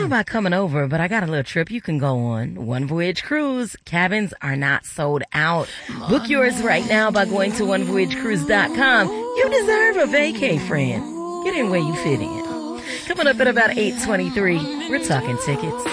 thought about coming over, but I got a little trip you can go on. One Voyage Cruise. Cabins are not sold out. Book yours right now by going to onevoyagecruise.com. You deserve a vacay, friend. Get in where you fit in. Coming up at about 8:23, we're talking tickets.